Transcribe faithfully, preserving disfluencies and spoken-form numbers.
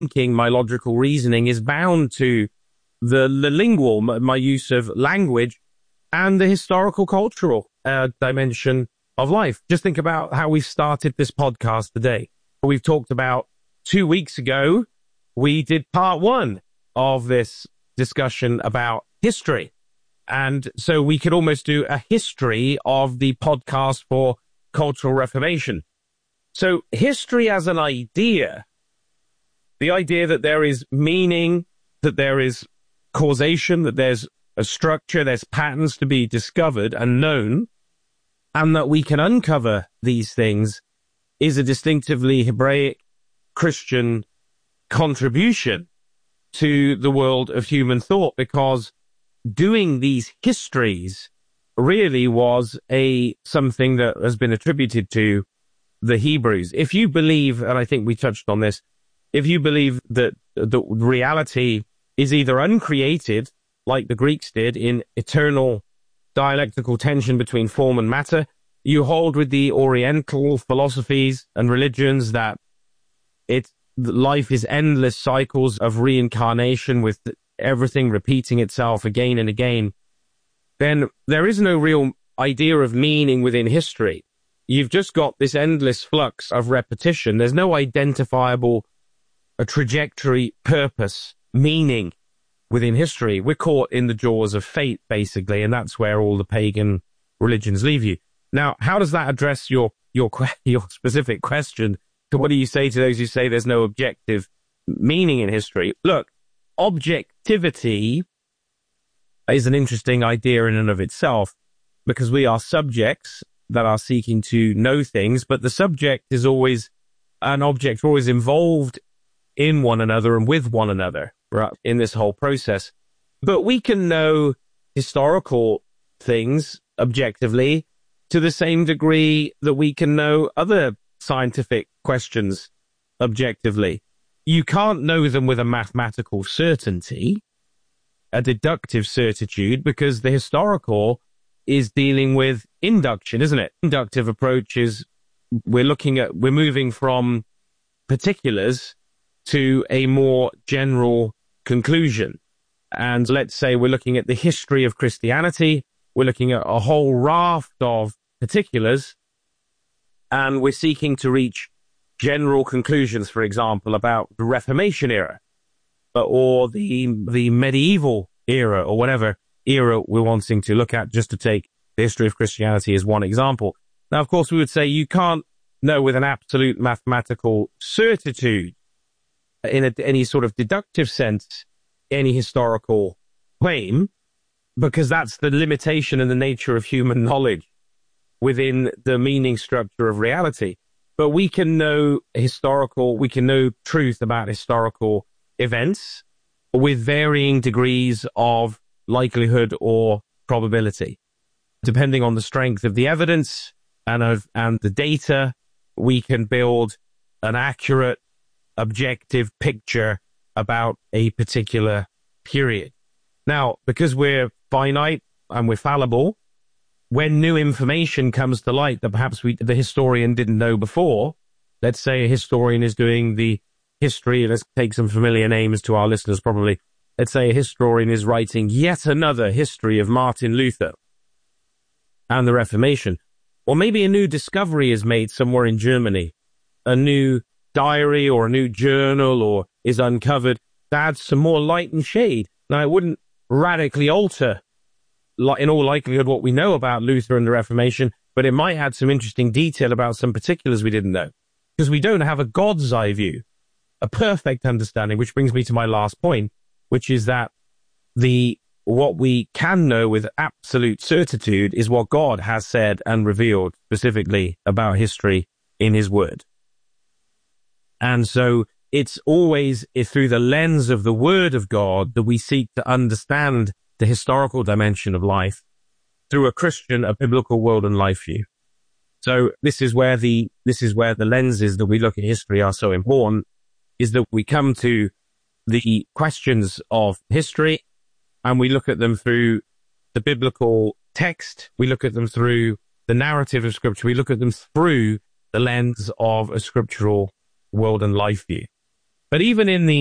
thinking, my logical reasoning is bound to the, the lingual, my use of language, and the historical cultural uh, dimension of life. Just think about how we've started this podcast today. We've talked about two weeks ago, we did part one of this discussion about history. And so we could almost do a history of the podcast for Cultural Reformation. So history as an idea, the idea that there is meaning, that there is causation, that there's a structure, there's patterns to be discovered and known, and that we can uncover these things, is a distinctively Hebraic Christian contribution to the world of human thought, because doing these histories really was a something that has been attributed to the Hebrews. If you believe, and I think we touched on this, if you believe that the reality is either uncreated, like the Greeks did, in eternal dialectical tension between form and matter, you hold with the Oriental philosophies and religions that it's life is endless cycles of reincarnation with everything repeating itself again and again, then there is no real idea of meaning within history. You've just got this endless flux of repetition. There's no identifiable a trajectory, purpose, meaning within history. We're caught in the jaws of fate, basically, and that's where all the pagan religions leave you. Now, how does that address your your your specific question? What do you say to those who say there's no objective meaning in history? Look, objectivity is an interesting idea in and of itself, because we are subjects that are seeking to know things, but the subject is always an object, always involved in one another and with one another, right, in this whole process. But we can know historical things objectively to the same degree that we can know other scientific questions objectively. You can't know them with a mathematical certainty, a deductive certitude, because the historical is dealing with induction, isn't it? Inductive approach is we're looking at, we're moving from particulars to a more general conclusion. And let's say we're looking at the history of Christianity, we're looking at a whole raft of particulars, and we're seeking to reach general conclusions, for example, about the Reformation era, or the the medieval era, or whatever era we're wanting to look at, just to take the history of Christianity as one example. Now, of course, we would say you can't know with an absolute mathematical certitude, in a, any sort of deductive sense, any historical claim, because that's the limitation and the nature of human knowledge within the meaning structure of reality. But we can know historical, we can know truth about historical events with varying degrees of likelihood or probability. Depending on the strength of the evidence and of and the data, we can build an accurate, objective picture about a particular period. Now, because we're finite and we're fallible, when new information comes to light that perhaps we, the historian didn't know before, let's say a historian is doing the history, let's take some familiar names to our listeners probably. Let's say a historian is writing yet another history of Martin Luther and the Reformation. Or maybe a new discovery is made somewhere in Germany, a new diary or a new journal or is uncovered to add some more light and shade. Now, it wouldn't radically alter, in all likelihood, what we know about Luther and the Reformation, but it might add some interesting detail about some particulars we didn't know, because we don't have a God's eye view, a perfect understanding, which brings me to my last point, which is that the what we can know with absolute certitude is what God has said and revealed specifically about history in his word. And so it's always through the lens of the word of God that we seek to understand the historical dimension of life through a Christian, a biblical world and life view. So this is where the, this is where the lenses that we look at history are so important, is that we come to the questions of history and we look at them through the biblical text. We look at them through the narrative of scripture. We look at them through the lens of a scriptural world and life view. But even in the